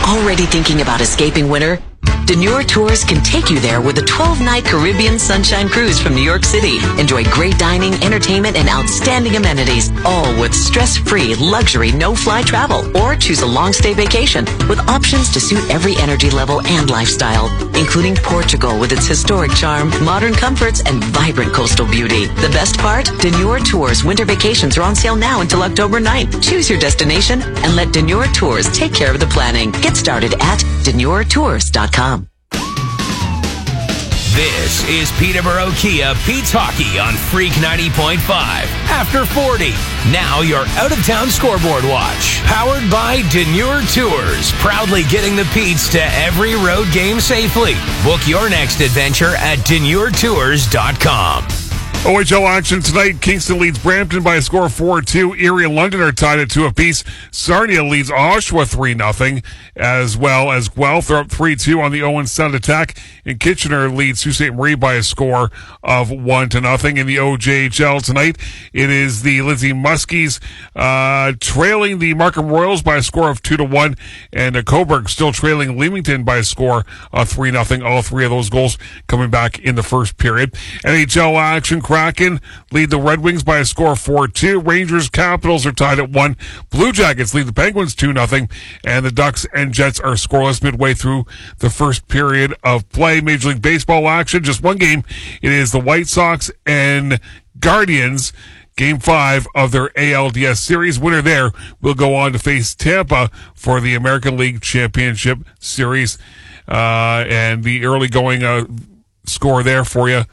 Already thinking about escaping winter? Denure Tours can take you there with a 12-night Caribbean Sunshine Cruise from New York City. Enjoy great dining, entertainment, and outstanding amenities, all with stress-free, luxury, no-fly travel. Or choose a long-stay vacation with options to suit every energy level and lifestyle, including Portugal with its historic charm, modern comforts, and vibrant coastal beauty. The best part? Denure Tours winter vacations are on sale now until October 9th. Choose your destination and let Denure Tours take care of the planning. Get started at DenureTours.com. This is Peterborough Kia Pete's Hockey on Freak 90.5. After 40, now your out-of-town scoreboard watch. Powered by Denure Tours, proudly getting the Petes to every road game safely. Book your next adventure at DenureTours.com. OHL action tonight. Kingston leads Brampton by a score of 4-2. Erie and London are tied at 2 apiece. Sarnia leads Oshawa 3-0, as well as Guelph. They're up 3-2 on the Owen Sound attack. And Kitchener leads Sault Ste. Marie by a score of 1-0. In the OJHL tonight, it is the Lindsay Muskies trailing the Markham Royals by a score of 2-1. And Coburg still trailing Leamington by a score of 3-0. All three of those goals coming back in the first period. NHL action. Kraken lead the Red Wings by a score of 4-2. Rangers Capitals are tied at 1. Blue Jackets lead the Penguins 2-0. And the Ducks and Jets are scoreless midway through the first period of play. Major League Baseball action, just one game. It is the White Sox and Guardians. Game 5 of their ALDS series. Winner there will go on to face Tampa for the American League Championship Series. And the early going score there for you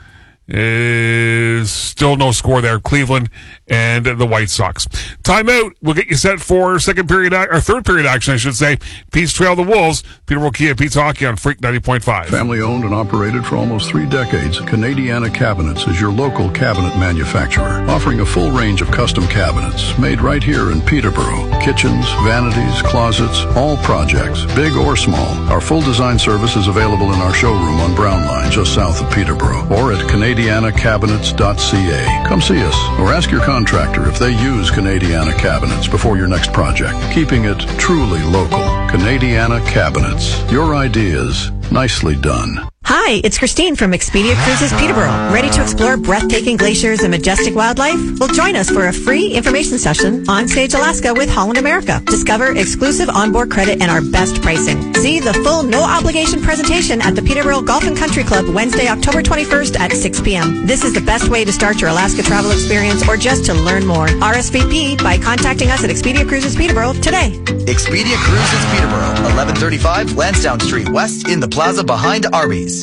is still no score there. Cleveland and the White Sox. Timeout. We'll get you set for third period action, I should say. Pete's trail the Wolves. Peterborough Kia Pete's Hockey on Freak 90.5. Family owned and operated for almost 3 decades, Canadiana Cabinets is your local cabinet manufacturer, offering a full range of custom cabinets made right here in Peterborough. Kitchens, vanities, closets, all projects, big or small. Our full design service is available in our showroom on Brown Line, just south of Peterborough, or at CanadianaCabinets.ca. Come see us or ask your contractor if they use Canadiana Cabinets before your next project. Keeping it truly local. Canadiana Cabinets. Your ideas, nicely done. Hi, it's Christine from Expedia Cruises Peterborough. Ready to explore breathtaking glaciers and majestic wildlife? Well, join us for a free information session on Sage Alaska with Holland America. Discover exclusive onboard credit and our best pricing. See the full no-obligation presentation at the Peterborough Golf and Country Club Wednesday, October 21st at 6 p.m. This is the best way to start your Alaska travel experience or just to learn more. RSVP by contacting us at Expedia Cruises Peterborough today. Expedia Cruises Peterborough, 1135 Lansdowne Street West in the plaza behind Arby's.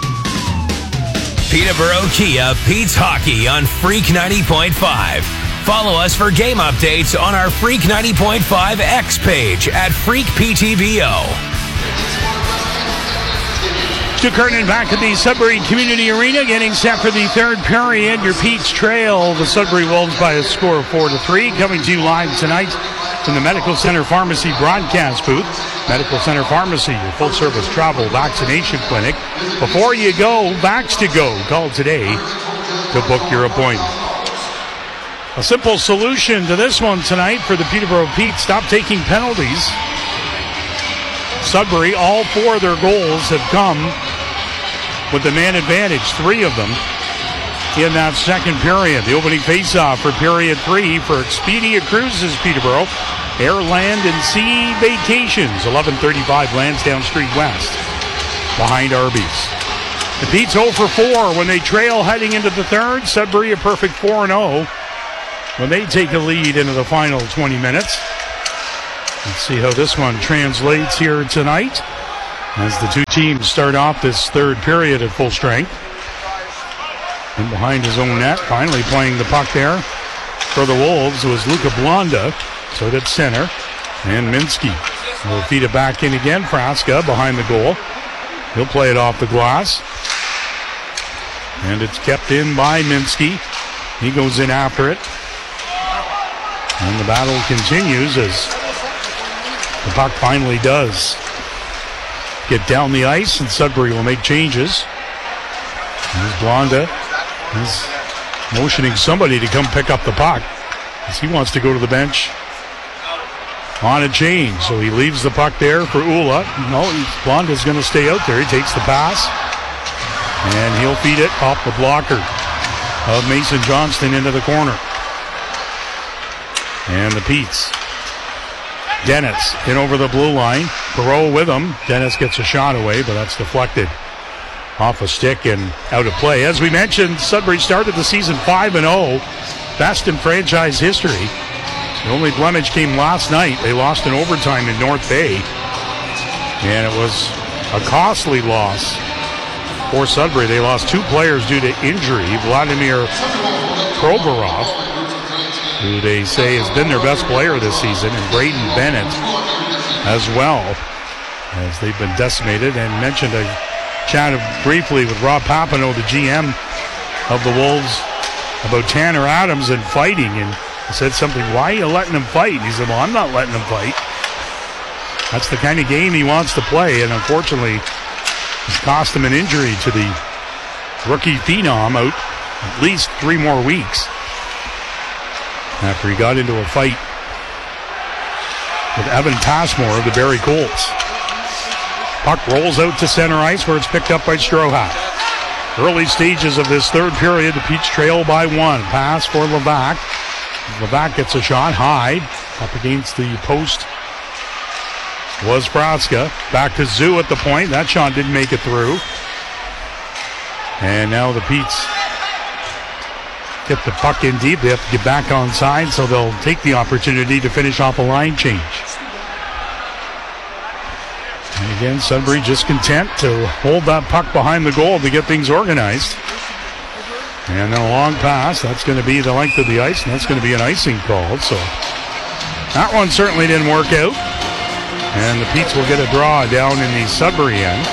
Peterborough Kia Pete's Hockey on Freak 90.5. Follow us for game updates on our Freak 90.5 X page at Freak PTBO. Stu Kernan back at the Sudbury Community Arena, getting set for the third period. Your Pete's trail the Sudbury Wolves by a score of 4-3. Coming to you live tonight from the Medical Center Pharmacy broadcast booth. Medical Center Pharmacy, your full-service travel vaccination clinic. Before you go, Vax to Go. Call today to book your appointment. A simple solution to this one tonight for the Peterborough Petes. Stop taking penalties. Sudbury, all 4 of their goals have come with the man advantage, 3 of them in that second period. The opening faceoff for period 3 for Expedia Cruises Peterborough. Air, Land, and Sea Vacations, 1135 Lansdowne Street West, behind Arby's. The Petes 0 for 4 when they trail heading into the third. Sudbury a perfect 4-0 when they take a lead into the final 20 minutes. Let's see how this one translates here tonight as the two teams start off this third period at full strength. And behind his own net, finally playing the puck there for the Wolves was Luca Blonda. So did center. And Minsky will feed it back in again. Fraska behind the goal. He'll play it off the glass. And it's kept in by Minsky. He goes in after it. And the battle continues as the puck finally does get down the ice, and Sudbury will make changes. There's Blonda. He's motioning somebody to come pick up the puck as he wants to go to the bench on a change. So he leaves the puck there for Ula. No, Blond is going to stay out there. He takes the pass, and he'll feed it off the blocker of Mason Johnston into the corner. And the Petes. Dennis in over the blue line. Perreault with him. Dennis gets a shot away, but that's deflected off a stick and out of play. As we mentioned, Sudbury started the season 5-0. Best in franchise history. The only blemish came last night. They lost in overtime in North Bay. And it was a costly loss for Sudbury. They lost 2 players due to injury. Vladimir Provorov, who they say has been their best player this season, and Braden Bennett as well, as they've been decimated. And mentioned, I chatted briefly with Rob Papineau, the GM of the Wolves, about Tanner Adams and fighting, and he said something, why are you letting him fight? He said, well, I'm not letting him fight. That's the kind of game he wants to play, and unfortunately it's cost him an injury to the rookie phenom, out at least 3 more weeks after he got into a fight with Evan Passmore of the Barrie Colts. Puck rolls out to center ice where it's picked up by Strohat. Early stages of this third period, the Peach trail by 1. Pass for Levac. Levac gets a shot high. Up against the post was Braska. Back to Zoo at the point. That shot didn't make it through. And now the Petes get the puck in deep. They have to get back on side, so they'll take the opportunity to finish off a line change. And again, Sudbury just content to hold that puck behind the goal to get things organized. And then a long pass. That's going to be the length of the ice, and that's going to be an icing call. So that one certainly didn't work out. And the Petes will get a draw down in the Sudbury end.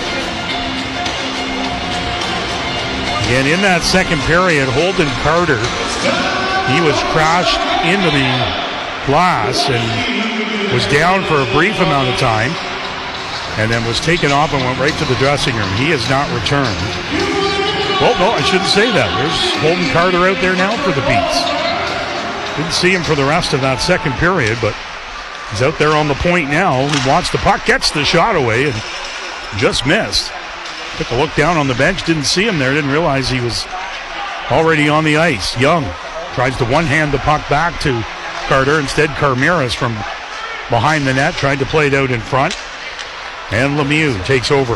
Again, in that second period, Holden Carter, he was crashed into the glass and was down for a brief amount of time, and then was taken off and went right to the dressing room. He has not returned. Well, no, I shouldn't say that. There's Holden Carter out there now for the Petes. Didn't see him for the rest of that second period, but he's out there on the point now. He wants the puck, gets the shot away, and just missed. Took a look down on the bench, didn't see him there, didn't realize he was already on the ice. Young tries to one-hand the puck back to Carter. Instead, Carmeras from behind the net tried to play it out in front. And Lemieux takes over.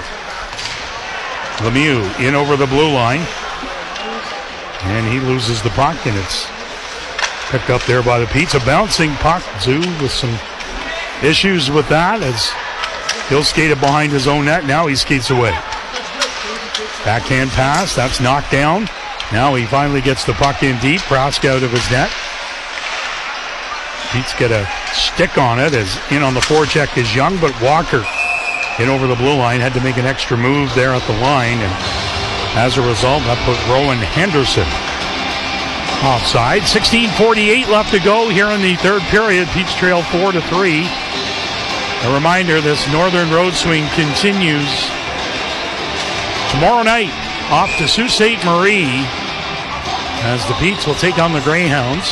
Lemieux in over the blue line. And he loses the puck, and it's picked up there by the Petes. A bouncing puck. Zoo with some issues with that as he'll skate it behind his own net. Now he skates away. Backhand pass, that's knocked down. Now he finally gets the puck in deep. Braska out of his net. Pete's got a stick on it as in on the forecheck is Young, but Walker in over the blue line had to make an extra move there at the line, and as a result that put Rowan Henderson offside. 16:48 left to go here in the third period. Pete's trail 4-3. A reminder, this Northern Road Swing continues tomorrow night off to Sault Ste. Marie as the Petes will take on the Greyhounds.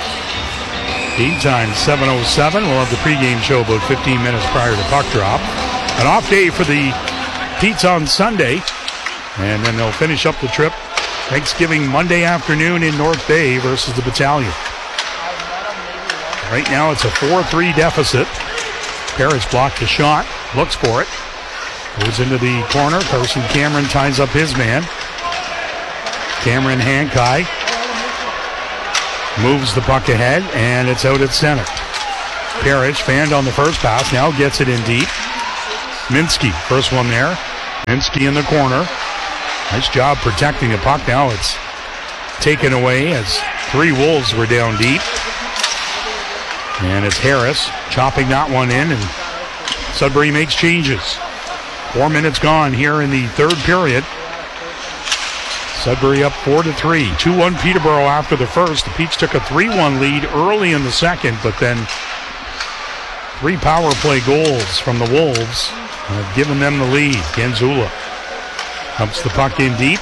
Game time 7:07. We'll have the pregame show about 15 minutes prior to puck drop. An off day for the Petes on Sunday, and then they'll finish up the trip Thanksgiving Monday afternoon in North Bay versus the Battalion. Right now it's a 4-3 deficit. Parrish blocked the shot, looks for it. Goes into the corner. Carson Cameron ties up his man. Cameron Hankai moves the puck ahead, and it's out at center. Parrish fanned on the first pass, now gets it in deep. Minsky, first one there. Minsky in the corner. Nice job protecting the puck. Now it's taken away as 3 Wolves were down deep. And it's Harris chopping that one in, and Sudbury makes changes. 4 minutes gone here in the third period. Sudbury up 4-3. 2-1 Peterborough after the first. The Petes took a 3-1 lead early in the second, but then 3 power play goals from the Wolves have given them the lead. Genzula dumps the puck in deep.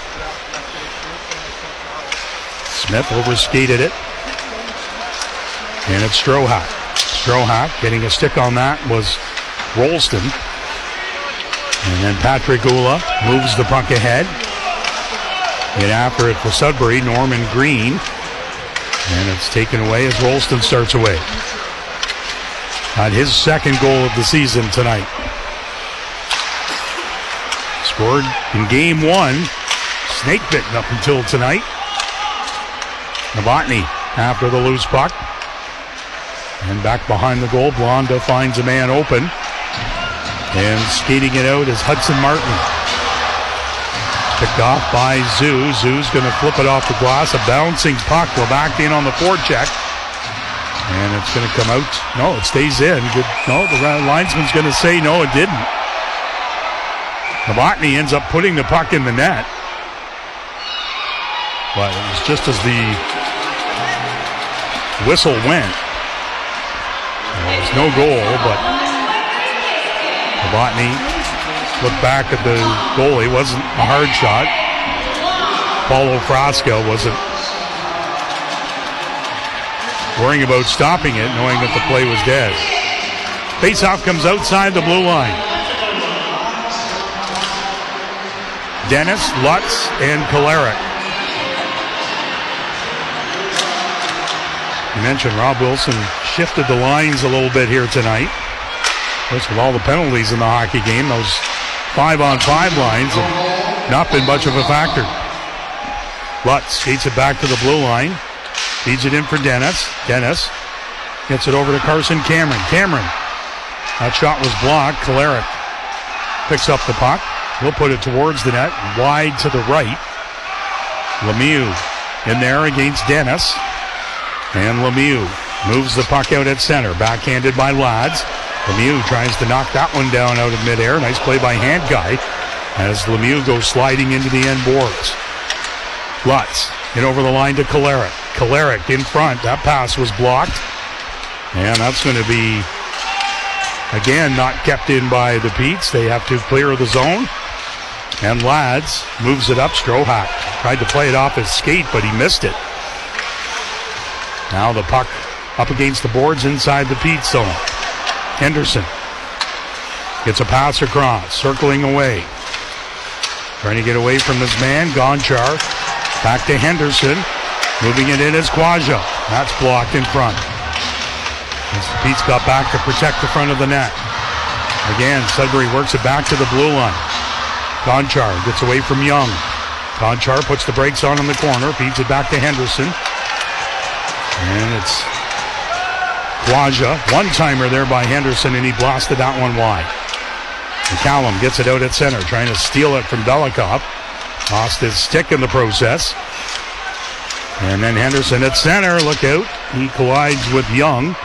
Smith overskated it. And it's Strohat. Strohak getting a stick on that was Rolston. And then Patrick Ula moves the puck ahead. And after it for Sudbury, Norman Green. And it's taken away as Rolston starts away. Got his second goal of the season tonight. Scored in game 1. Snake bitten up until tonight. Novotny after the loose puck. And back behind the goal, Blonda finds a man open. And skating it out is Hudson Martin. Picked off by Zoo. Zoo's going to flip it off the glass. A bouncing puck. We're back in on the forecheck. And it's going to come out. No, it stays in. Good. No, the linesman's going to say no, it didn't. Novotny ends up putting the puck in the net. But it was just as the whistle went. There was no goal, but Novotny looked back at the goalie. Wasn't a hard shot. Paulo Frasca wasn't worrying about stopping it, knowing that the play was dead. Faceoff comes outside the blue line. Dennis, Lutz, and Kolarek. You mentioned Rob Wilson shifted the lines a little bit here tonight. Of course, with all the penalties in the hockey game, those 5-on-5 lines have not been much of a factor. Lutz skates it back to the blue line. Feeds it in for Dennis. Dennis gets it over to Carson Cameron. Cameron. That shot was blocked. Kolarek picks up the puck. He'll put it towards the net. Wide to the right. Lemieux in there against Dennis. And Lemieux moves the puck out at center. Backhanded by Lads. Lemieux tries to knock that one down out of midair. Nice play by Hand Guy as Lemieux goes sliding into the end boards. Lutz in over the line to Kolarek. Kolarek in front. That pass was blocked. And that's going to be, again, not kept in by the Petes. They have to clear the zone. And Lads moves it up. Strohak tried to play it off his skate, but he missed it. Now the puck up against the boards inside the Petes zone. Henderson gets a pass across, circling away. Trying to get away from this man, Gonchar. Back to Henderson. Moving it in as Quaja. That's blocked in front. As the Petes got back to protect the front of the net. Again, Sudbury works it back to the blue line. Gonchar gets away from Young. Gonchar puts the brakes on in the corner, feeds it back to Henderson. And it's Quaja. One-timer there by Henderson, and he blasted that one wide. McCallum gets it out at center, trying to steal it from Belikov. Lost his stick in the process. And then Henderson at center, look out. He collides with Young.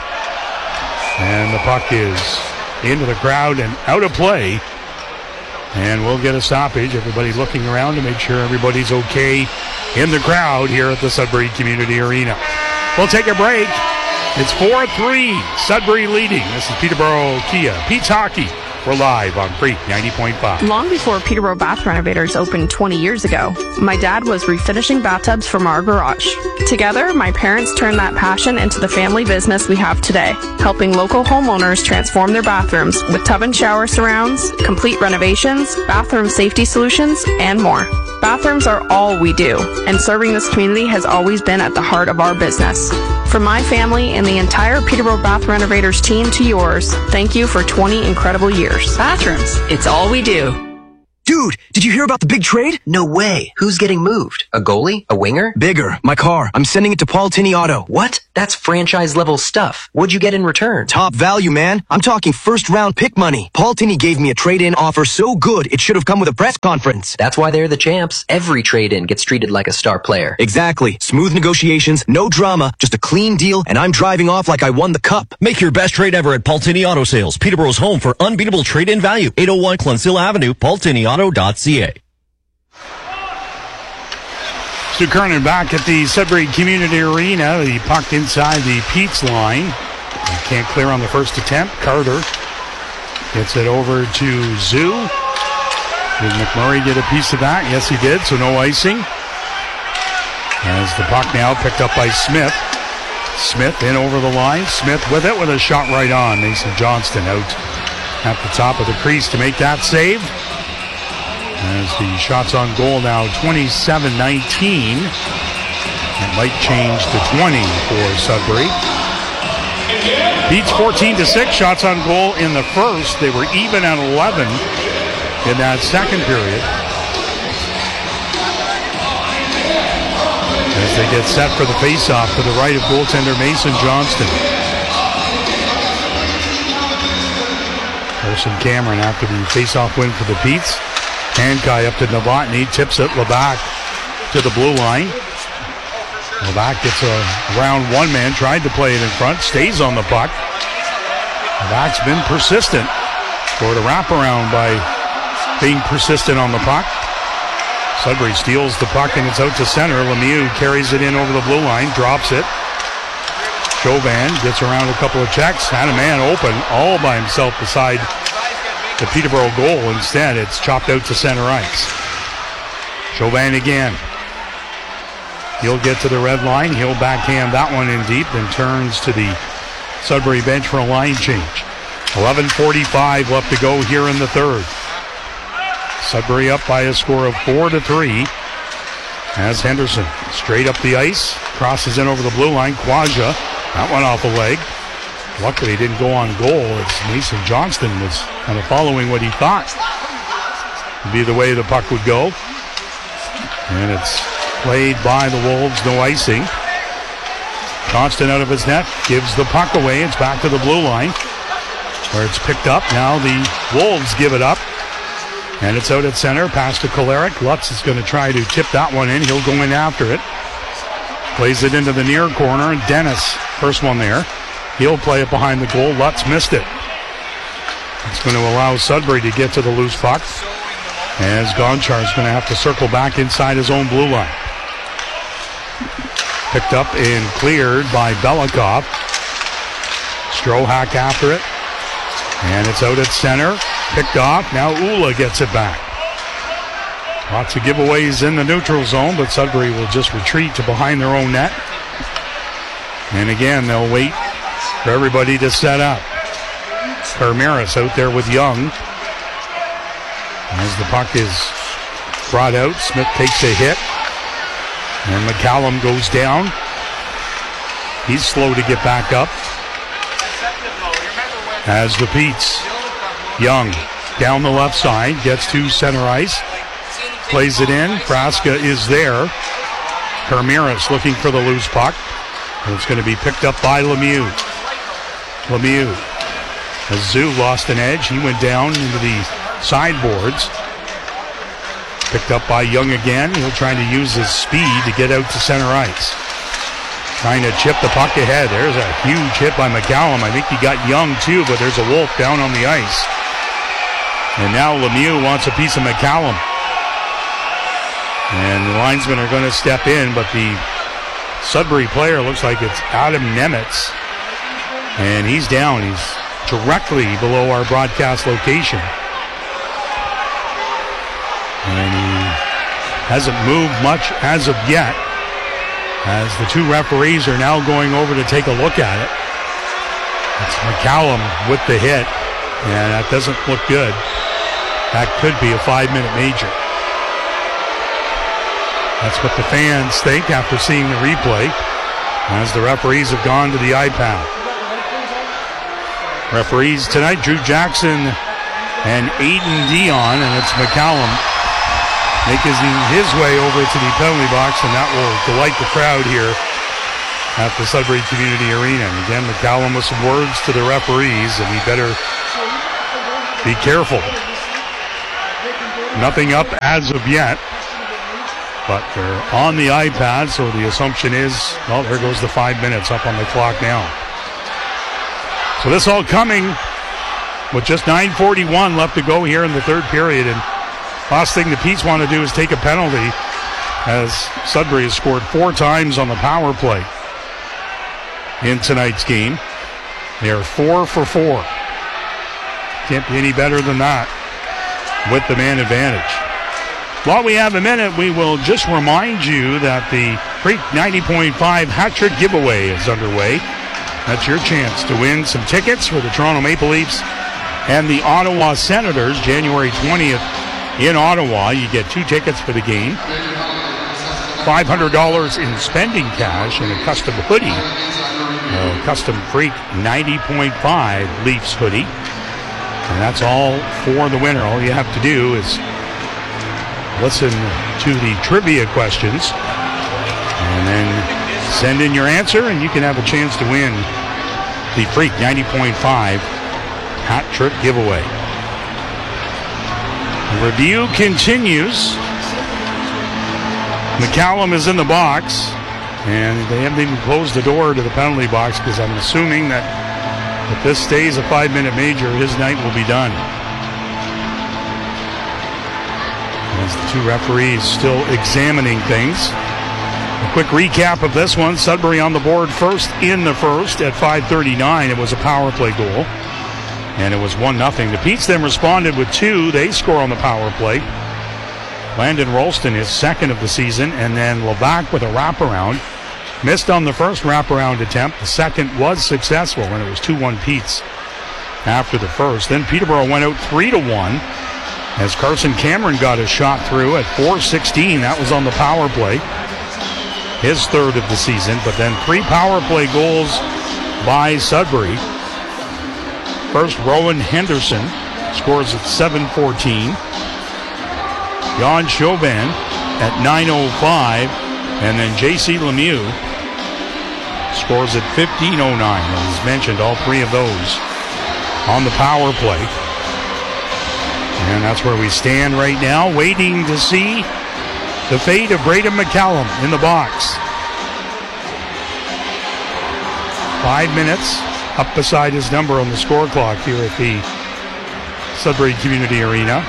And the puck is into the crowd and out of play. And we'll get a stoppage. Everybody looking around to make sure everybody's okay in the crowd here at the Sudbury Community Arena. We'll take a break. It's 4-3. Sudbury leading. This is Peterborough Kia. Pete's Hockey. We're live on Freak 90.5. Long before Peterborough Bath Renovators opened 20 years ago, my dad was refinishing bathtubs from our garage. Together, my parents turned that passion into the family business we have today, helping local homeowners transform their bathrooms with tub and shower surrounds, complete renovations, bathroom safety solutions, and more. Bathrooms are all we do, and serving this community has always been at the heart of our business. From my family and the entire Peterborough Bath Renovators team to yours, thank you for 20 incredible years. Bathrooms, it's all we do. Dude, did you hear about the big trade? No way. Who's getting moved? A goalie? A winger? Bigger. My car. I'm sending it to Paul Tinney Auto. What? That's franchise level stuff. What'd you get in return? Top value, man. I'm talking first round pick money. Paul Tinney gave me a trade-in offer so good it should have come with a press conference. That's why they're the champs. Every trade-in gets treated like a star player. Exactly. Smooth negotiations, no drama, just a clean deal, and I'm driving off like I won the cup. Make your best trade ever at Paul Tinney Auto Sales, Peterborough's home for unbeatable trade-in value. 801 Clonsilla Avenue, paultinneyauto.ca. Stu Kernan back at the Sudbury Community Arena. He pucked inside the Pete's line. He can't clear on the first attempt. Carter gets it over to Zoo. Did McMurray get a piece of that? Yes, he did, so no icing. As the puck now picked up by Smith. Smith in over the line. Smith with it with a shot right on. Mason Johnston out at the top of the crease to make that save. As the shots on goal now 27-19. It might change to 20 for Sudbury. Beats 14-6. Shots on goal in the first. They were even at 11 in that second period. As they get set for the faceoff to the right of goaltender Mason Johnston. Olsen Cameron after the faceoff win for the Petes. Hankai up to Novotny, tips it. Levac to the blue line. Levac gets around one man, tried to play it in front, stays on the puck. Levac's been persistent. Scored a wraparound by being persistent on the puck. Sudbury steals the puck and it's out to center. Lemieux carries it in over the blue line, drops it. Chauvin gets around a couple of checks, had a man open all by himself beside the Peterborough goal. Instead, it's chopped out to center ice. Chauvin again. He'll get to the red line. He'll backhand that one in deep, then turns to the Sudbury bench for a line change. 11:45 left to go here in the third. Sudbury up by a score of 4-3. As Henderson straight up the ice, crosses in over the blue line. Quaja, that one off a leg. Luckily, he didn't go on goal as Mason Johnston was kind of following what he thought would be the way the puck would go. And it's played by the Wolves, no icing. Johnston out of his net, gives the puck away. It's back to the blue line where it's picked up. Now the Wolves give it up. And it's out at center, pass to Kolarek. Lutz is going to try to tip that one in. He'll go in after it. Plays it into the near corner. Dennis, first one there. He'll play it behind the goal. Lutz missed it. It's going to allow Sudbury to get to the loose puck. As Gonchar is going to have to circle back inside his own blue line. Picked up and cleared by Belikov. Strohak after it. And it's out at center. Picked off. Now Ula gets it back. Lots of giveaways in the neutral zone, but Sudbury will just retreat to behind their own net. And again, they'll wait for everybody to set up. Permiris out there with Young. As the puck is brought out, Smith takes a hit. And McCallum goes down. He's slow to get back up. As the Petes. Young down the left side, gets to center ice, plays it in. Praska is there. Permiris looking for the loose puck. And it's going to be picked up by Lemieux. Lemieux. As Zoo lost an edge, he went down into the sideboards. Picked up by Young again. He'll try to use his speed to get out to center ice. Trying to chip the puck ahead. There's a huge hit by McCallum. I think he got Young too, but there's a Wolf down on the ice. And now Lemieux wants a piece of McCallum. And the linesmen are going to step in, but the Sudbury player looks like it's Adam Nemitz. And he's down. He's directly below our broadcast location. And he hasn't moved much as of yet, as the two referees are now going over to take a look at it. It's McCallum with the hit, and that doesn't look good. That could be a 5-minute major. That's what the fans think after seeing the replay, as the referees have gone to the iPad. Referees tonight, Drew Jackson and Aiden Dion, and it's McCallum making his way over to the penalty box, and that will delight the crowd here at the Sudbury Community Arena. And again, McCallum with some words to the referees, and he better be careful. Nothing up as of yet, but they're on the iPad, so the assumption is, well, there goes the 5 minutes up on the clock now. So this all coming with just 9:41 left to go here in the third period, and last thing the Petes want to do is take a penalty, as Sudbury has scored 4 times on the power play in tonight's game. They are 4 for 4. Can't be any better than that with the man advantage. While we have a minute, we will just remind you that the Freak 90.5 Hat Trick Giveaway is underway. That's your chance to win some tickets for the Toronto Maple Leafs and the Ottawa Senators, January 20th in Ottawa. You get 2 tickets for the game, $500 in spending cash, and a custom hoodie, a custom Freak 90.5 Leafs hoodie. And that's all for the winner. All you have to do is listen to the trivia questions and then send in your answer, and you can have a chance to win the Freak 90.5 Hat Trick Giveaway. The review continues. McCallum is in the box, and they haven't even closed the door to the penalty box because I'm assuming that if this stays a 5-minute major, his night will be done. As the 2 referees still examining things. A quick recap of this one. Sudbury on the board first in the first at 5:39. It was a power play goal, and it was 1-0. The Petes then responded with 2. They score on the power play. Landon Rolston is second of the season, and then Levac with a wraparound. Missed on the first wraparound attempt. The second was successful, and it was 2-1 Petes after the first. Then Peterborough went out 3-1 as Carson Cameron got a shot through at 4:16. That was on the power play, his third of the season. But then 3 power play goals by Sudbury. First, Rowan Henderson scores at 7:14. Jan Chauvin at 9:05. And then J.C. Lemieux scores at 15:09. As mentioned, all 3 of those on the power play. And that's where we stand right now, waiting to see the fate of Braden McCallum in the box. 5 minutes up beside his number on the score clock here at the Sudbury Community Arena.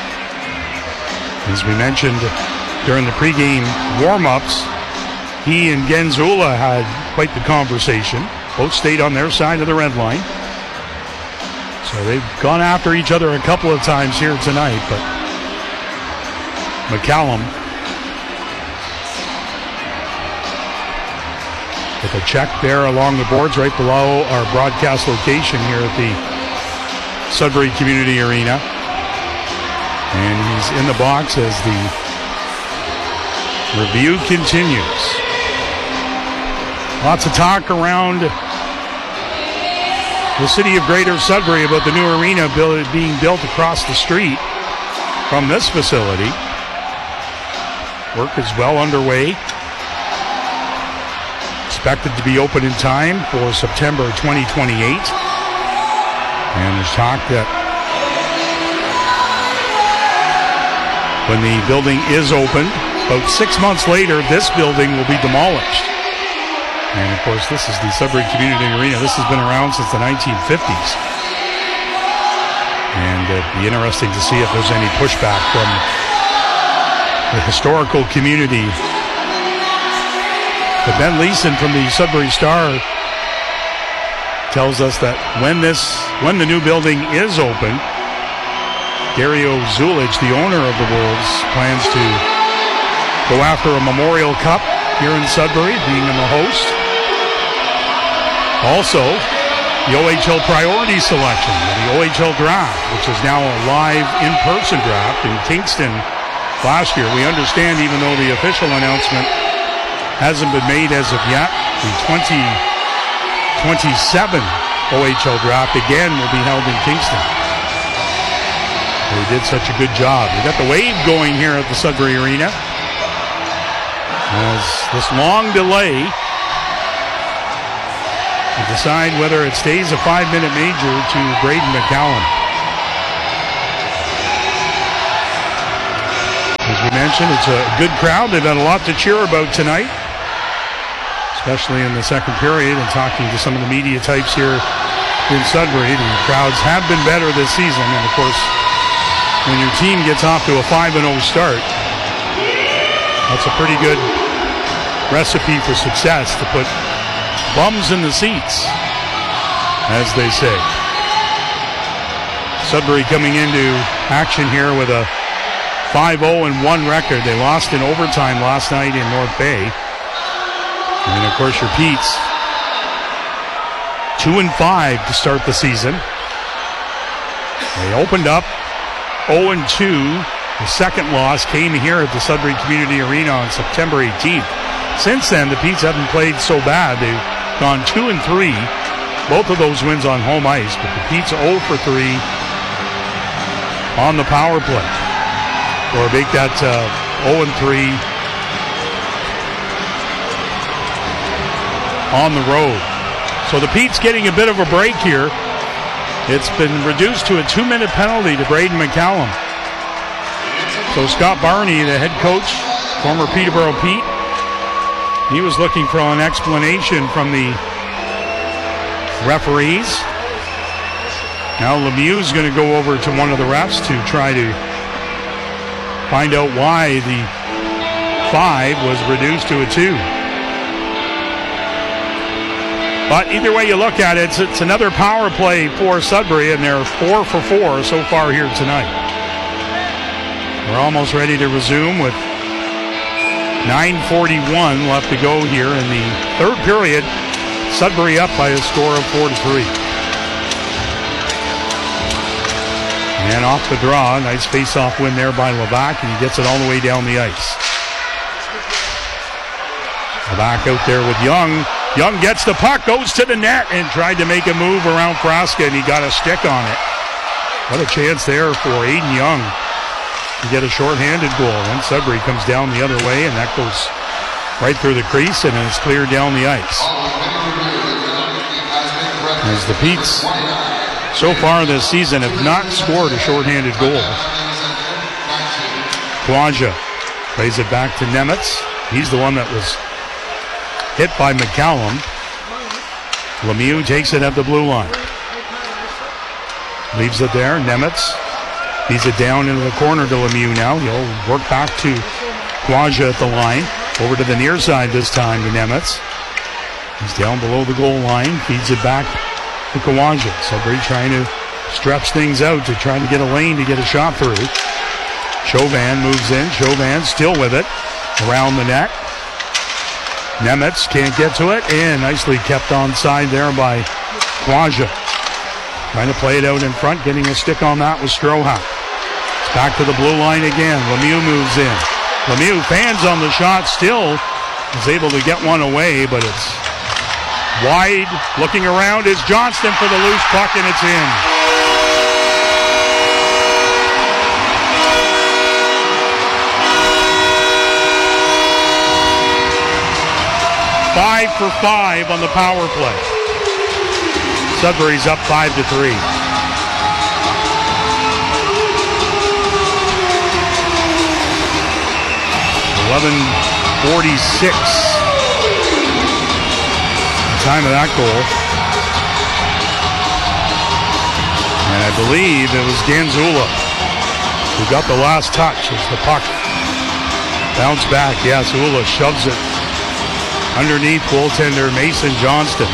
As we mentioned during the pregame warm-ups, he and Genzula had quite the conversation. Both stayed on their side of the red line. So they've gone after each other a couple of times here tonight, but McCallum with a check there along the boards right below our broadcast location here at the Sudbury Community Arena. And he's in the box as the review continues. Lots of talk around the city of Greater Sudbury about the new arena being built across the street from this facility. Work is well underway. Expected to be open in time for September 2028. And there's talk that when the building is opened, about 6 months later, this building will be demolished. And of course, this is the Sudbury Community Arena. This has been around since the 1950s. And it'd be interesting to see if there's any pushback from the historical community. But Ben Leeson from the Sudbury Star tells us that when the new building is open, Dario Zulich, the owner of the Wolves, plans to go after a Memorial Cup here in Sudbury, being the host. Also, the OHL priority selection, the OHL draft, which is now a live in-person draft in Kingston last year. We understand, even though the official announcement hasn't been made as of yet, the 2027 OHL draft again will be held in Kingston. They did such a good job. We got the wave going here at the Sudbury Arena, as this long delay to decide whether it stays a 5-minute major to Braden McCallum. As we mentioned, it's a good crowd. They've had a lot to cheer about tonight, especially in the second period, and talking to some of the media types here in Sudbury. The crowds have been better this season, and of course, when your team gets off to a 5-0 start, that's a pretty good recipe for success, to put bums in the seats, as they say. Sudbury coming into action here with a 5-0-1 record. They lost in overtime last night in North Bay. And of course your Petes 2-5 to start the season. They opened up 0-2. The second loss came here at the Sudbury Community Arena on September 18th. Since then, the Petes haven't played so bad. They've gone 2-3. Both of those wins on home ice, but the Petes 0 for 3 on the power play. Or make that 0-3 on the road. So the Petes getting a bit of a break here. It's been reduced to a 2-minute penalty to Braden McCallum. So Scott Barney, the head coach, former Peterborough Pete, he was looking for an explanation from the referees. Now Lemieux's going to go over to one of the refs to try to find out why the 5 was reduced to a 2. But either way you look at it, it's another power play for Sudbury, and they're 4 for 4 so far here tonight. We're almost ready to resume with 9:41 left to go here in the third period. Sudbury up by a score of 4-3. And off the draw, nice face-off win there by Levac, and he gets it all the way down the ice. Levac out there with Young. Young gets the puck, goes to the net, and tried to make a move around Frasca, and he got a stick on it. What a chance there for Aiden Young to get a shorthanded goal. And Sudbury comes down the other way, and that goes right through the crease, and it's cleared down the ice. As the Petes so far this season have not scored a shorthanded goal. Kwaja plays it back to Nemitz. He's the one that was hit by McCallum. Lemieux takes it at the blue line. Leaves it there. Nemitz feeds it down into the corner to Lemieux now. He'll work back to Kwaja at the line. Over to the near side this time to Nemitz. He's down below the goal line. Feeds it back to Kwaja. Sudbury trying to stretch things out to try to get a lane to get a shot through. Chauvin moves in. Chauvin still with it around the net. Nemitz can't get to it, and nicely kept onside there by Kwaja. Trying to play it out in front, getting a stick on that was Strohak. It's back to the blue line again. Lemieux moves in. Lemieux fans on the shot, still is able to get one away, but it's wide. Looking around is Johnston for the loose puck, and it's in. Five for 5 on the power play. Sudbury's up 5-3. .46. The time of that goal. And I believe it was Ganzula who got the last touch as the puck bounced back. Yes, Ula shoves it underneath goaltender Mason Johnston.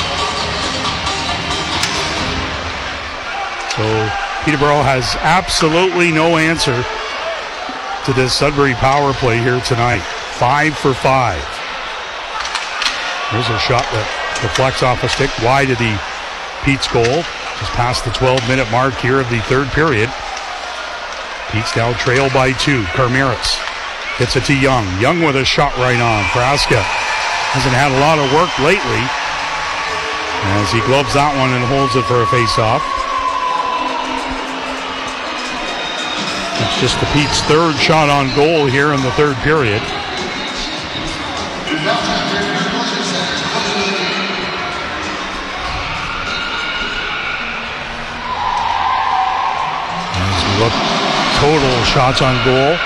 So Peterborough has absolutely no answer to this Sudbury power play here tonight. 5 for 5. There's a shot that deflects off a stick wide of the Pete's goal. Just past the 12-minute mark here of the third period. Pete's now trail by 2. Karmiris gets it to Young. Young with a shot right on. Frasca hasn't had a lot of work lately as he gloves that one and holds it for a face-off. It's just the Pete's third shot on goal here in the third period. As we look, total shots on goal,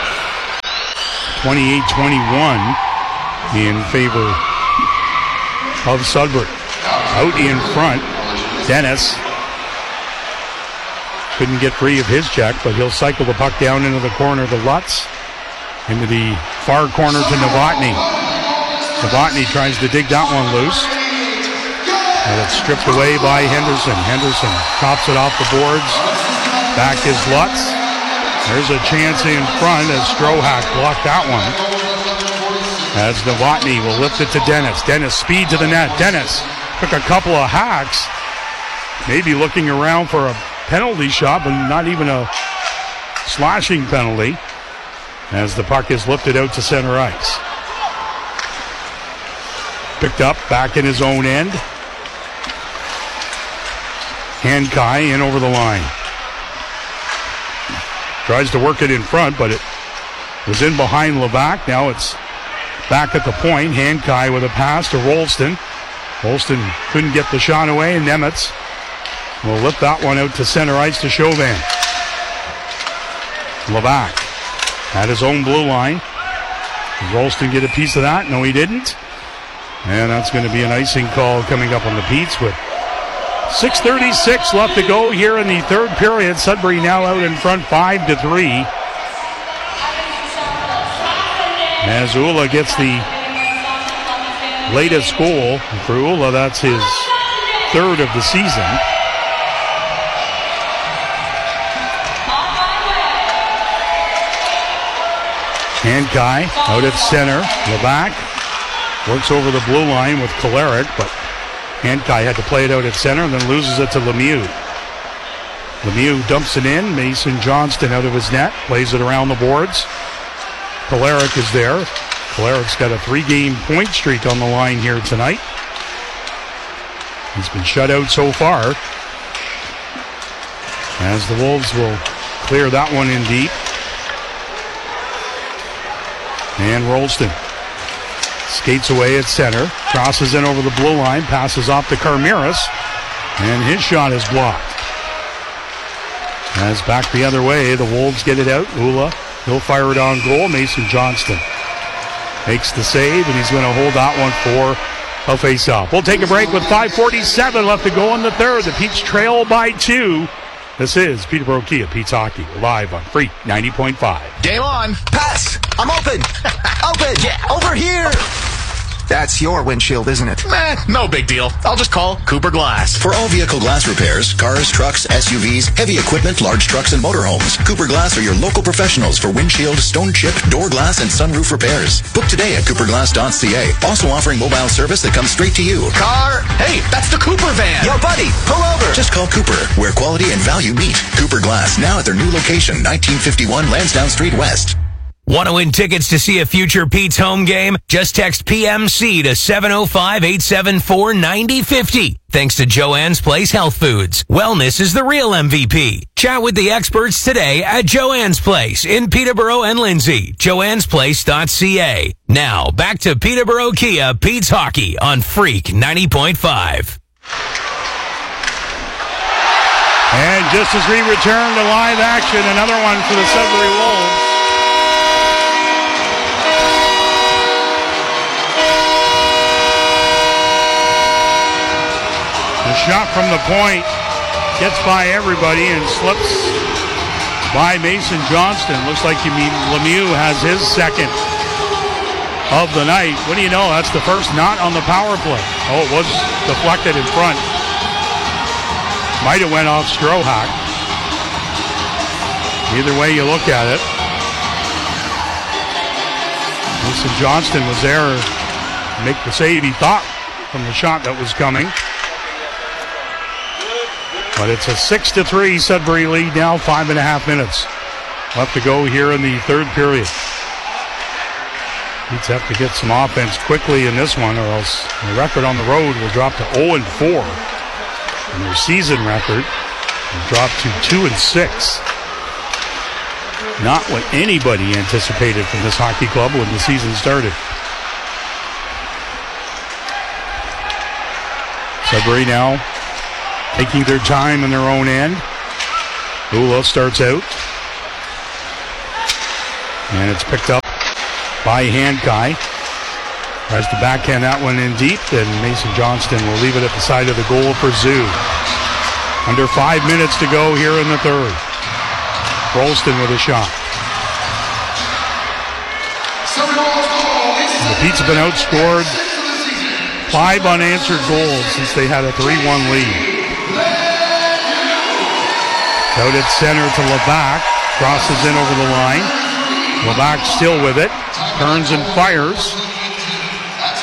28-21 in favor of Sudbury. Out in front, Dennis couldn't get free of his check, but he'll cycle the puck down into the corner to Lutz. Into the far corner to Novotny. Novotny tries to dig that one loose. And it's stripped away by Henderson. Henderson chops it off the boards. Back is Lutz. There's a chance in front as Strohak blocked that one. As Novotny will lift it to Dennis. Dennis speed to the net. Dennis took a couple of hacks. Maybe looking around for a penalty shot, but not even a slashing penalty. As the puck is lifted out to center ice. Picked up back in his own end. Hankai in over the line. Tries to work it in front, but it was in behind Levac. Now it's back at the point. Hankai with a pass to Rolston. Rolston couldn't get the shot away, and Nemitz will lift that one out to center ice to Chauvin. Levac at his own blue line. Did Rolston get a piece of that? No, he didn't. And that's going to be an icing call coming up on the Petes with 6:36 left to go here in the third period. Sudbury now out in front 5-3. As Ula gets the latest goal. For Ula, that's his third of the season. Hankai out at center. Levac works over the blue line with Kolarek, but Hankai had to play it out at center and then loses it to Lemieux. Lemieux dumps it in. Mason Johnston out of his net. Plays it around the boards. Kolarek is there. Kolarek's got a 3-game point streak on the line here tonight. He's been shut out so far. As the Wolves will clear that one in deep. And Rolston skates away at center. Crosses in over the blue line. Passes off to Karmiris. And his shot is blocked. As back the other way, the Wolves get it out. Ula, he'll fire it on goal. Mason Johnston makes the save, and he's going to hold that one for a face-off. We'll take a break with 5:47 left to go in the third. The Petes trail by 2. This is Peterborough Kia Petes Hockey, live on Freak 90.5. Game on. Pass. I'm open. Open. Yeah, over here. That's your windshield, isn't it? No big deal. I'll just call Cooper Glass. For all vehicle glass repairs, cars, trucks, SUVs, heavy equipment, large trucks, and motorhomes, Cooper Glass are your local professionals for windshield, stone chip, door glass, and sunroof repairs. Book today at cooperglass.ca. Also offering mobile service that comes straight to you. Car. Hey, that's the Cooper van. Yo, buddy, pull over. Just call Cooper, where quality and value meet. Cooper Glass, now at their new location, 1951 Lansdowne Street West. Want to win tickets to see a future Pete's home game? Just text PMC to 705-874-9050. Thanks to Joanne's Place Health Foods. Wellness is the real MVP. Chat with the experts today at Joanne's Place in Peterborough and Lindsay. joannesplace.ca. Now, back to Peterborough Kia Pete's Hockey on Freak 90.5. And just as we return to live action, another one for the Sudbury Wolves. The shot from the point gets by everybody and slips by Mason Johnston. Looks like Lemieux has his second of the night. What do you know? That's the first not on the power play. Oh, it was deflected in front. Might have went off Strohak. Either way you look at it. Mason Johnston was there to make the save he thought from the shot that was coming. But it's a 6-3 Sudbury lead now, 5.5 minutes left to go here in the third period. Petes have to get some offense quickly in this one, or else the record on the road will drop to 0-4. And their season record will drop to 2-6. Not what anybody anticipated from this hockey club when the season started. Sudbury now taking their time in their own end. Ula starts out. And it's picked up by Hankai. Tries to backhand that one in deep, and Mason Johnston will leave it at the side of the goal for Zoo. Under 5 minutes to go here in the third. Rolston with a shot. The Petes have been outscored 5 unanswered goals since they had a 3-1 lead. Out at center to Levac. Crosses in over the line. Levac still with it. Turns and fires.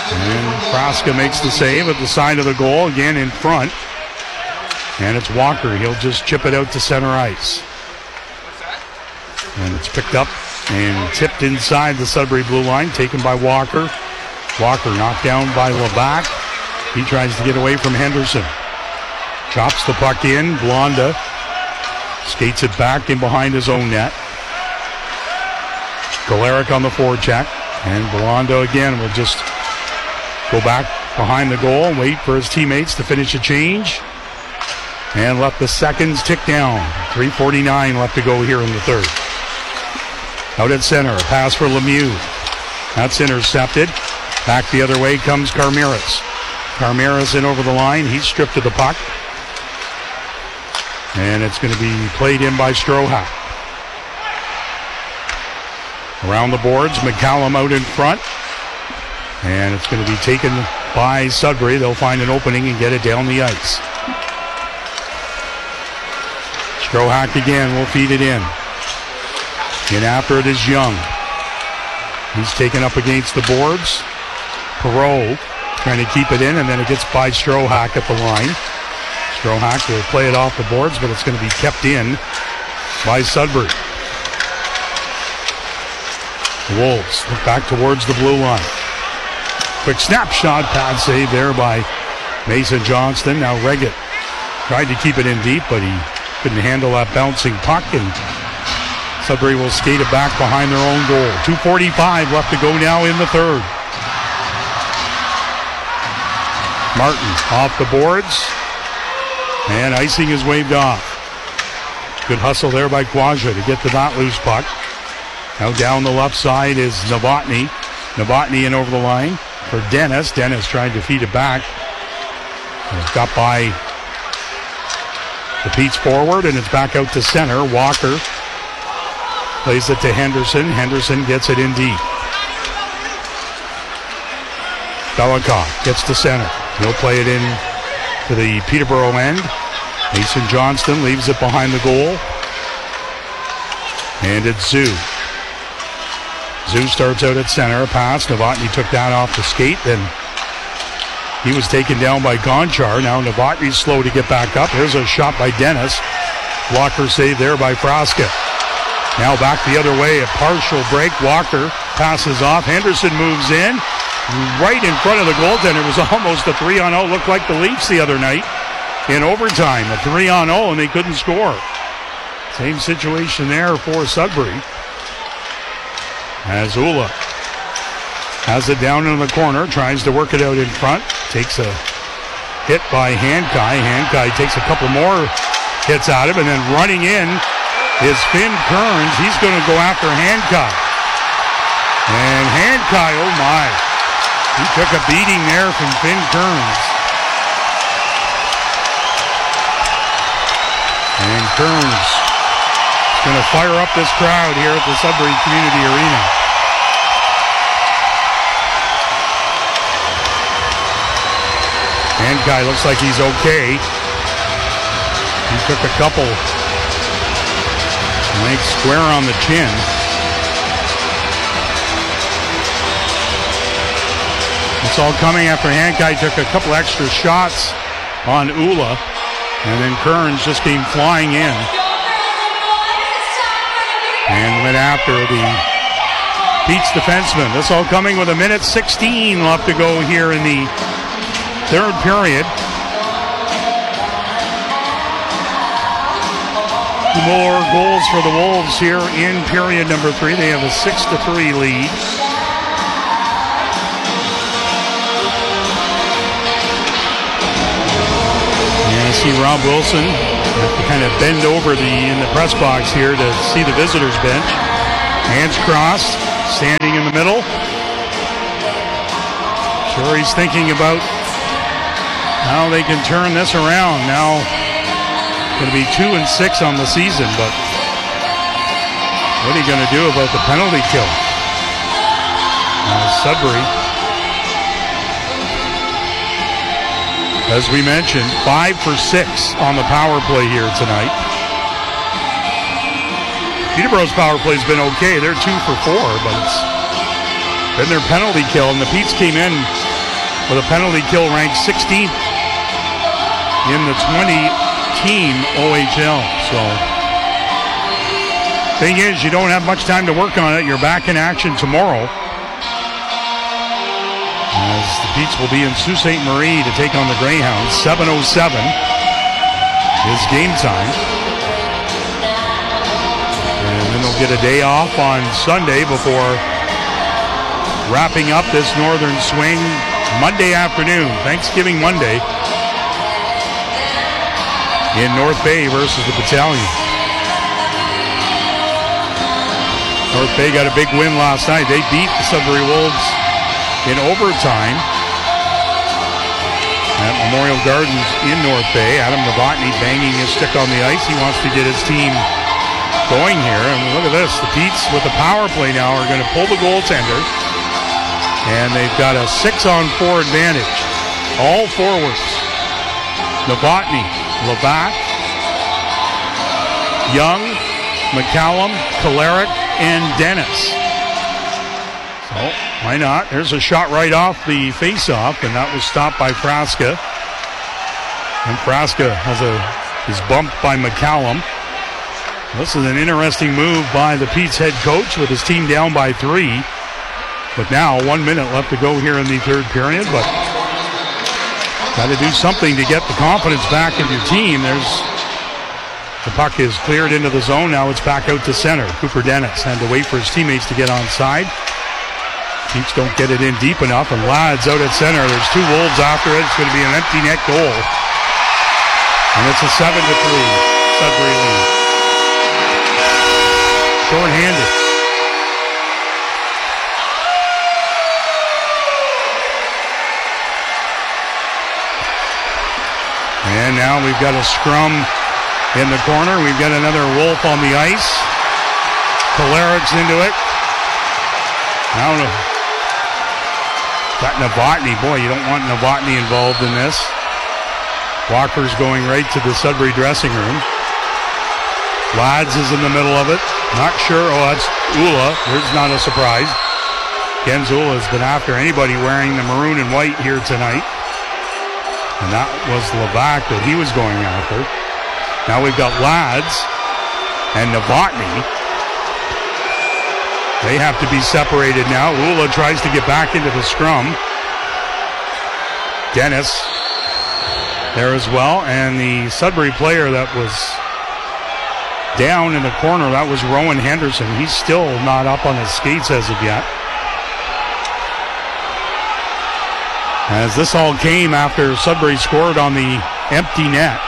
And Froska makes the save at the side of the goal, again in front. And it's Walker. He'll just chip it out to center ice. And it's picked up and tipped inside the Sudbury blue line, taken by Walker. Walker knocked down by Levac. He tries to get away from Henderson. Chops the puck in. Blonda skates it back in behind his own net. Galeric on the forecheck. And Blonda again will just go back behind the goal and wait for his teammates to finish a change. And let the seconds tick down. 3:49 left to go here in the third. Out at center, a pass for Lemieux. That's intercepted. Back the other way comes Carmiras. Carmiras in over the line. He's stripped of the puck. And it's going to be played in by Strohak. Around the boards, McCallum out in front. And it's going to be taken by Sudbury. They'll find an opening and get it down the ice. Strohak again will feed it in. In after it is Young. He's taken up against the boards. Perreault trying to keep it in, and then it gets by Strohak at the line. Strohak will play it off the boards, but it's going to be kept in by Sudbury. The Wolves look back towards the blue line. Quick snapshot, pad save there by Mason Johnston. Now Reggett tried to keep it in deep, but he couldn't handle that bouncing puck, and Sudbury will skate it back behind their own goal. 2:45 left to go now in the third. Martin off the boards, and icing is waved off. Good hustle there by Quadra to get the not loose puck. Now down the left side is Novotny. Novotny in over the line for Dennis. Dennis tried to feed it back. Got by the Pete's forward, and it's back out to center. Walker plays it to Henderson. Henderson gets it in deep. Belikov gets to center. He'll play it in to the Peterborough end. Mason Johnston leaves it behind the goal. And it's Zoo. Zoo starts out at center. A pass. Novotny took that off the skate. Then he was taken down by Gonchar. Now Novotny's slow to get back up. Here's a shot by Dennis. Blocker save there by Froska. Now back the other way. A partial break. Walker passes off. Henderson moves in. Right in front of the goaltender. It was almost a 3-on-0. Looked like the Leafs the other night in overtime. A 3-on-0, and they couldn't score. Same situation there for Sudbury. As Ula has it down in the corner. Tries to work it out in front. Takes a hit by Hankai. Hankai takes a couple more hits at him, and then running in is Finn Kearns. He's going to go after Hankai. And Hankai, oh my. He took a beating there from Finn Kearns. And Kearns is going to fire up this crowd here at the Sudbury Community Arena. Hankai looks like he's okay. He took a couple. Like square on the chin. It's all coming after Hankai took a couple extra shots on Ula, and then Kearns just came flying in and went after the Pete's defenseman. This all coming with 1:16 left to go here in the third period. More goals for the Wolves here in period number 3. They have a 6-3 lead. And I see Rob Wilson have to kind of bend over in the press box here to see the visitors bench. Hands crossed, standing in the middle. Sure, he's thinking about how they can turn this around now. Going to be 2-6 on the season, but what are you going to do about the penalty kill? Sudbury, as we mentioned, 5 for 6 on the power play here tonight. Peterborough's power play's been okay. They're 2 for 4, but it's been their penalty kill, and the Petes came in with a penalty kill ranked 16th in the 20-team OHL. So, thing is, you don't have much time to work on it. You're back in action tomorrow, as the Petes will be in Sault Ste. Marie to take on the Greyhounds. 7:07 is game time. And then they'll get a day off on Sunday before wrapping up this northern swing Monday afternoon, Thanksgiving Monday, in North Bay versus the Battalion. North Bay got a big win last night. They beat the Sudbury Wolves in overtime at Memorial Gardens in North Bay. Adam Novotny banging his stick on the ice. He wants to get his team going here. And look at this. The Petes with the power play now are going to pull the goaltender. And they've got a 6-on-4 advantage. All forwards. Novotny, Levac, Young, McCallum, Kolarek, and Dennis. So, why not? There's a shot right off the face-off, and that was stopped by Frasca. And Frasca is bumped by McCallum. This is an interesting move by the Petes head coach with his team down by 3. But now 1 minute left to go here in the third period, but got to do something to get the confidence back in your team. The puck is cleared into the zone. Now it's back out to center. Cooper Dennis had to wait for his teammates to get on side. Petes don't get it in deep enough, and Ladd's out at center. There's 2 Wolves after it. It's going to be an empty net goal. And it's a 7-3 Sudbury lead. Short-handed. And now we've got a scrum in the corner. We've got another Wolf on the ice. Kolarik's into it. I don't know. Got Novotny. Boy, you don't want Novotny involved in this. Walker's going right to the Sudbury dressing room. Lads is in the middle of it. Not sure. Oh, that's Ula. There's not a surprise. Ken Zula has been after anybody wearing the maroon and white here tonight. And that was Levac that he was going after. Now we've got Lads and Novotny. They have to be separated now. Ula tries to get back into the scrum. Dennis there as well. And the Sudbury player that was down in the corner, that was Rowan Henderson. He's still not up on his skates as of yet. As this all came after Sudbury scored on the empty net.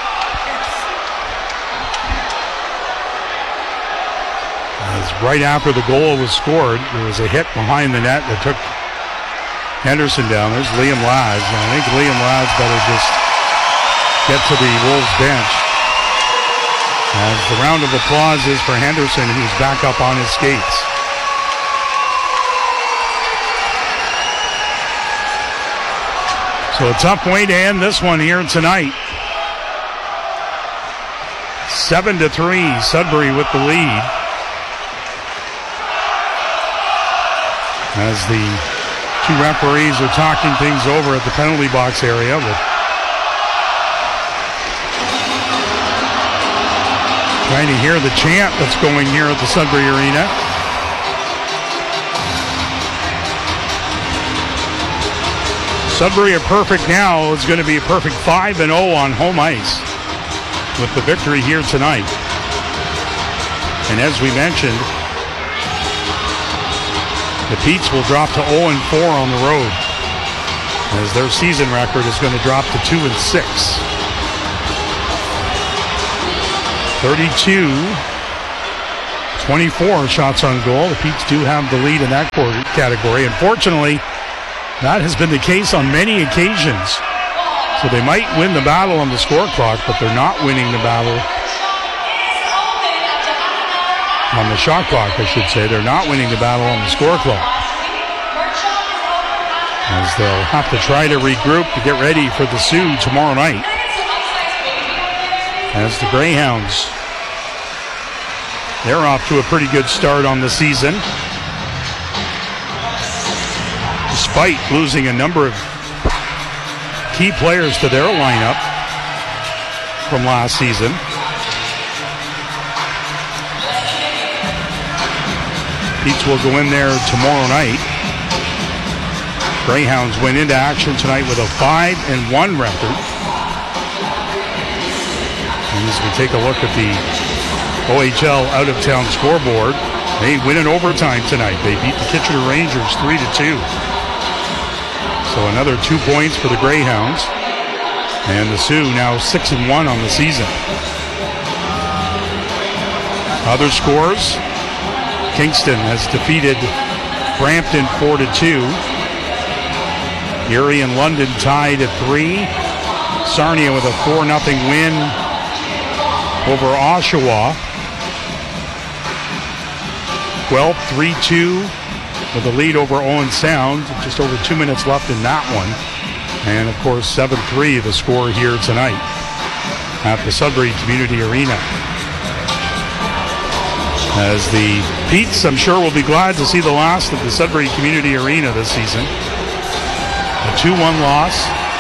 As right after the goal was scored, there was a hit behind the net that took Henderson down. There's Liam Lads. I think Liam Lads better just get to the Wolves bench. As the round of applause is for Henderson, who's back up on his skates. So a tough way to end this one here tonight. 7-3, Sudbury with the lead. As the 2 referees are talking things over at the penalty box area with trying to hear the chant that's going here at the Sudbury Arena. Sudbury, a perfect now, is going to be a perfect 5-0 on home ice with the victory here tonight. And as we mentioned, the Petes will drop to 0-4 on the road, as their season record is going to drop to 2-6. 32-24 shots on goal. The Petes do have the lead in that category. Unfortunately, that has been the case on many occasions. So they might win the battle on the score clock, but they're not winning the battle on the shot clock, I should say. They're not winning the battle on the score clock, as they'll have to try to regroup to get ready for the Sioux tomorrow night. As the Greyhounds, they're off to a pretty good start on the season, despite losing a number of key players to their lineup from last season. Pete's will go in there tomorrow night. Greyhounds went into action tonight with a 5-1 record. And as we take a look at the OHL out-of-town scoreboard, they win in overtime tonight. They beat the Kitchener Rangers 3-2. So another 2 points for the Greyhounds. And the Sioux now 6-1 on the season. Other scores. Kingston has defeated Brampton 4-2. Erie and London tied at 3. Sarnia with a 4-0 win over Oshawa. Guelph 3-2 with a lead over Owen Sound. Just over 2 minutes left in that one. And of course 7-3 the score here tonight at the Sudbury Community Arena. As the Petes, I'm sure, will be glad to see the last of the Sudbury Community Arena this season. A 2-1 loss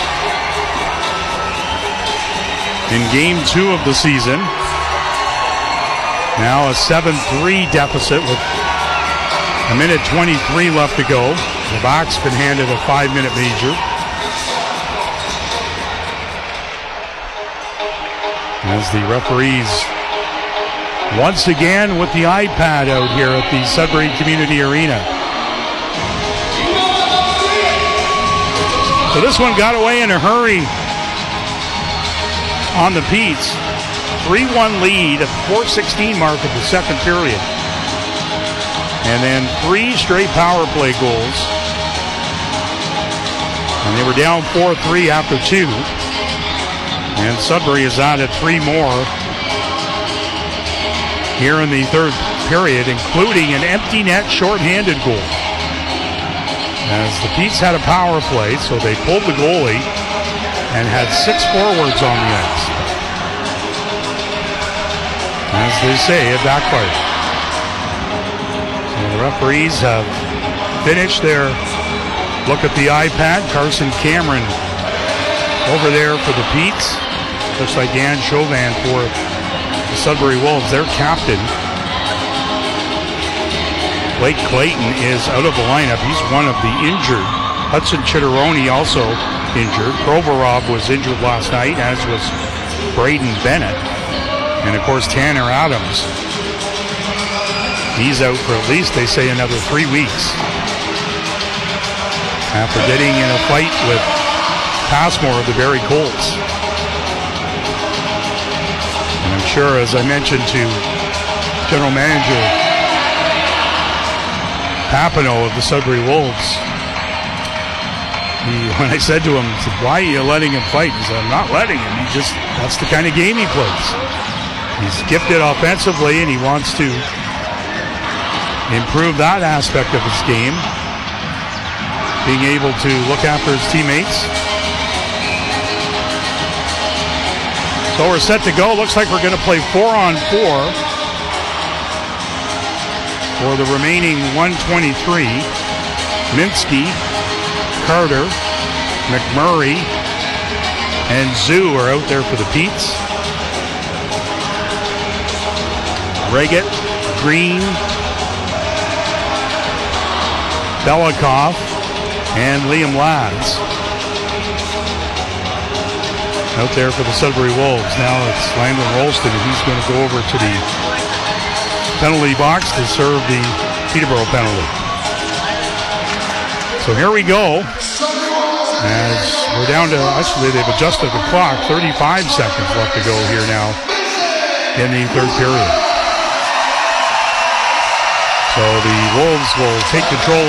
in Game 2 of the season. Now a 7-3 deficit with a minute 23 left to go. The Bucks been handed a 5-minute major. As the referees once again with the iPad out here at the Sudbury Community Arena. So this one got away in a hurry on the Petes. 3-1 lead at the 4:16 mark of the second period. And then 3 straight power play goals. And they were down 4-3 after 2. And Sudbury has added 3 more here in the third period, including an empty net shorthanded goal. As the Petes had a power play, so they pulled the goalie and had 6 forwards on the ice. As they say, it backfired. So the referees have finished their look at the iPad. Carson Cameron over there for the Petes. Looks like Dan Chauvin for the Sudbury Wolves, their captain. Blake Clayton is out of the lineup. He's one of the injured. Hudson Chitteroni also injured. Provorov was injured last night, as was Braden Bennett. And of course, Tanner Adams. He's out for at least, they say, another 3 weeks. After getting in a fight with Passmore of the Barrie Colts. And I'm sure, as I mentioned to General Manager Papineau of the Sudbury Wolves, when I said to him, why are you letting him fight? He said, I'm not letting him. That's the kind of game he plays. He's gifted offensively, and he wants to improve that aspect of his game. Being able to look after his teammates. So we're set to go. Looks like we're going to play 4-on-4 for the remaining 123. Minsky, Carter, McMurray, and Zoo are out there for the Petes. Reggett, Green, Belikoff, and Liam Lads out there for the Sudbury Wolves. Now it's Landon Rolston, and he's going to go over to the penalty box to serve the Peterborough penalty. So here we go. As we're down to, actually they've adjusted the clock, 35 seconds left to go here now in the third period. So the Wolves will take control